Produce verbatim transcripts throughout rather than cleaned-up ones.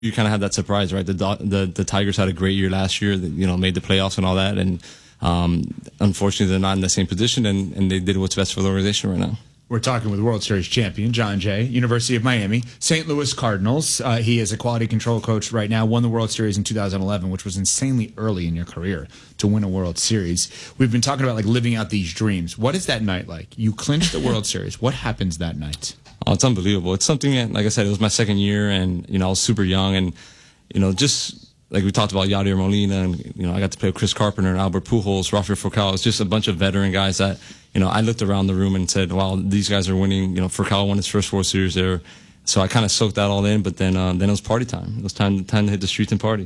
you kind of had that surprise, right? The, the the Tigers had a great year last year, you know, made the playoffs and all that, and um, unfortunately they're not in the same position, and, and they did what's best for the organization right now. We're talking with World Series champion John Jay, University of Miami, Saint Louis Cardinals. Uh, he is a quality control coach right now, won the World Series in two thousand eleven, which was insanely early in your career to win a World Series. We've been talking about like living out these dreams. What is that night like? You clinch the World Series. What happens that night? Oh, it's unbelievable. It's something that, like I said, it was my second year, and, you know, I was super young, and, you know, just like we talked about Yadier Molina, and, you know, I got to play with Chris Carpenter and Albert Pujols, Rafael Furcal. It's just a bunch of veteran guys that, you know, I looked around the room and said, wow, these guys are winning. You know, Furcal won his first World Series there. So I kind of soaked that all in, but then uh, then it was party time. It was time, time to hit the streets and party.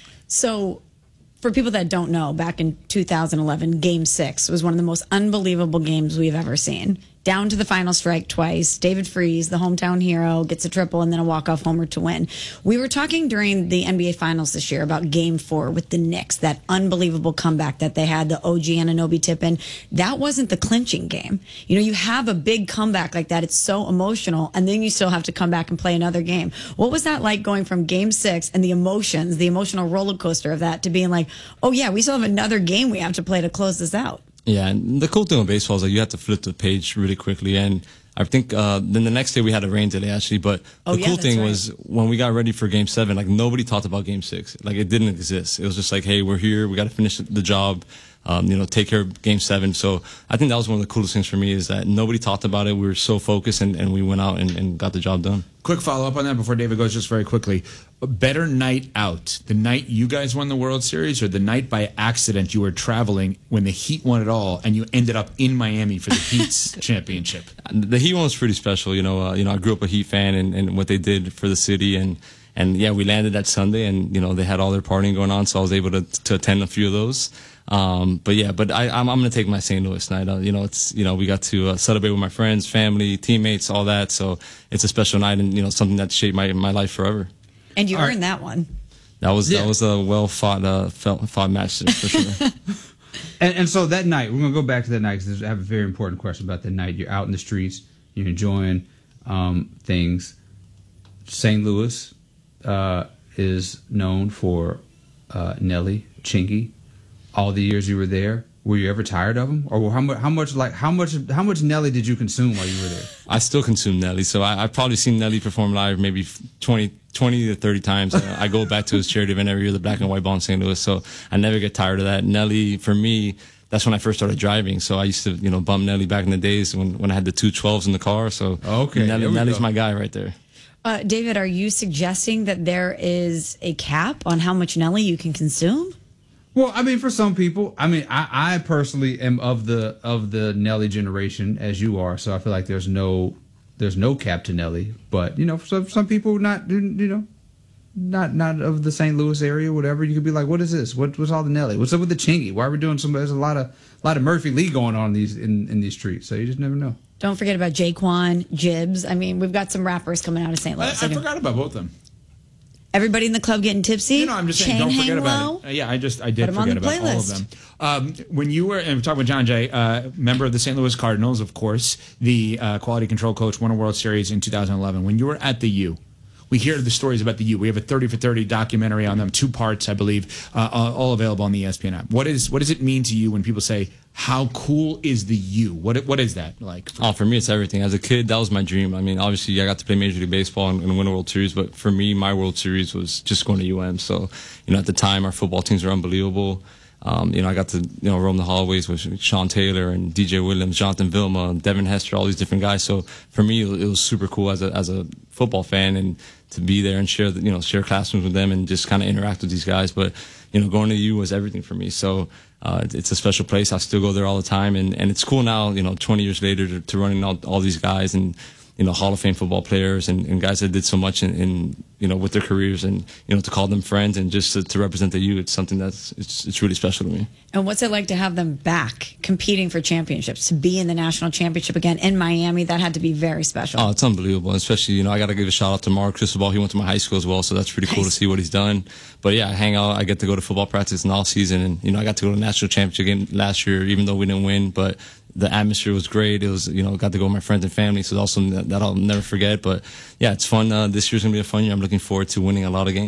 So for people that don't know, back in two thousand eleven, Game six was one of the most unbelievable games we've ever seen. Down to the final strike twice. David Freese, the hometown hero, gets a triple and then a walk-off homer to win. We were talking during the N B A Finals this year about Game four with the Knicks, that unbelievable comeback that they had, the O G Anunoby tip-in. That wasn't the clinching game. You know, you have a big comeback like that. It's so emotional, and then you still have to come back and play another game. What was that like going from Game six and the emotions, the emotional roller coaster of that, to being like, oh, yeah, we still have another game we have to play to close this out? Yeah, and the cool thing with baseball is that you have to flip the page really quickly. And I think uh, then the next day we had a rain delay, actually. But the oh, yeah, cool thing right. was when we got ready for Game seven, like nobody talked about Game six. Like it didn't exist. It was just like, hey, we're here. We got to finish the job. Um, you know, take care of Game seven. So I think that was one of the coolest things for me, is that nobody talked about it. We were so focused, and, and we went out and, and got the job done. Quick follow-up on that before David goes, just very quickly. A better night out, the night you guys won the World Series, or the night by accident you were traveling when the Heat won it all and you ended up in Miami for the Heat's championship? The Heat one was pretty special. You know, uh, you know, I grew up a Heat fan, and, and what they did for the city, and and yeah, we landed that Sunday, and you know they had all their partying going on, so I was able to to attend a few of those. Um, but yeah, but I, I'm, I'm going to take my Saint Louis night. Uh, you know, it's, you know, we got to uh, celebrate with my friends, family, teammates, all that. So it's a special night, and, you know, something that shaped my, my life forever. And you all earned right. that one. That was, yeah. that was a well fought, uh, fought match for sure. and, and so that night, we're going to go back to that night, because I have a very important question about that night. You're out in the streets, you're enjoying, um, things. Saint Louis, uh, is known for, uh, Nelly, Chingy. All the years you were there, were you ever tired of them, or how much? How much like how much? How much Nelly did you consume while you were there? I still consume Nelly, so I, I've probably seen Nelly perform live maybe twenty, twenty to thirty times. Uh, I go back to his charity event every year, the Black and White Ball in Saint Louis, so I never get tired of that. Nelly, for me, that's when I first started driving. So I used to, you know, bump Nelly back in the days when when I had the two twelves in the car. So okay, Nelly, Nelly's go. my guy right there. Uh, David, are you suggesting that there is a cap on how much Nelly you can consume? Well, I mean, for some people, I mean, I, I personally am of the of the Nelly generation, as you are. So I feel like there's no there's no cap to Nelly. But you know, for some, some people not you know not not of the Saint Louis area, whatever. You could be like, what is this? What what's all the Nelly? What's up with the Chingy? Why are we doing some? There's a lot of a lot of Murphy Lee going on in these in, in these streets. So you just never know. Don't forget about Jaquan, Jibbs. I mean, we've got some rappers coming out of Saint Louis. I, I forgot about both of them. Everybody in the club getting tipsy. You know, I'm just saying, Chain don't forget hang about low. it. Uh, yeah, I just I did Put 'em on forget the about all of playlist. them. Um, when you were, and we're talking with John Jay, uh, member of the Saint Louis Cardinals, of course, the uh, quality control coach, won a World Series in two thousand eleven. When you were at the U, we hear the stories about the U. We have a thirty for thirty documentary on them, two parts, I believe, uh, all available on the E S P N app. What is what does it mean to you when people say, how cool is the U? What what is that like? Oh, for me, it's everything. As a kid, that was my dream. I mean, obviously, I got to play Major League Baseball and, and win a World Series, but for me, my World Series was just going to U M. So, you know, at the time, our football teams were unbelievable. Um, you know, I got to, you know, roam the hallways with Sean Taylor and D J Williams, Jonathan Vilma, Devin Hester, all these different guys. So for me, it was super cool as a as a football fan, and to be there and share, the, you know, share classrooms with them and just kind of interact with these guys. But, you know, going to U was everything for me. So uh, it's a special place. I still go there all the time, and, and it's cool now, you know, twenty years later to, to running all, all these guys and, you know, Hall of Fame football players and, and guys that did so much in, in, you know, with their careers, and, you know, to call them friends and just to, to represent the U, it's something that's, it's, it's really special to me. And what's it like to have them back competing for championships, to be in the national championship again in Miami? That had to be very special. Oh, it's unbelievable. Especially, you know, I got to give a shout out to Mark Cristobal. He went to my high school as well, so that's pretty cool nice. to see what he's done. But yeah, I hang out. I get to go to football practice in all season, and, you know, I got to go to the national championship game last year, even though we didn't win. But the atmosphere was great. It was, you know, got to go with my friends and family. So also that I'll never forget. But yeah, it's fun. Uh, this year's going to be a fun year. I'm looking forward to winning a lot of games.